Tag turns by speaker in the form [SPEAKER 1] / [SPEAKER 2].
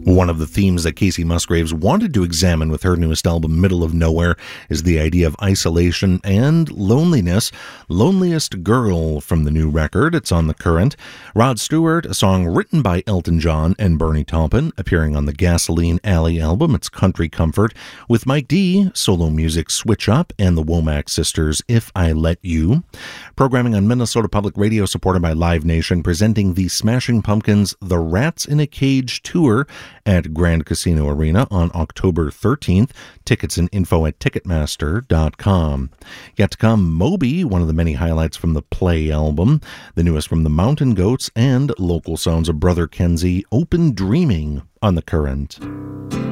[SPEAKER 1] One of the themes that Kacey Musgraves wanted to examine with her newest album, Middle of Nowhere, is the idea of isolation and loneliness. Loneliest Girl from the new record, it's on The Current. Rod Stewart, a song written by Elton John and Bernie Taupin, appearing on the Gasoline Alley album, it's Country Comfort. With Mike D, solo music Switch Up, and the Womack Sisters, If I Let You. Programming on Minnesota Public Radio, supported by Live Nation, presenting the Smashing Pumpkins' The Rats in a Cage tour at Grand Casino Arena on October 13th. Tickets and info at Ticketmaster.com. Yet to come, Moby, one of the many highlights from the Play album, the newest from the Mountain Goats, and local sounds of Brother Kenzie, Open Dreaming on The Current.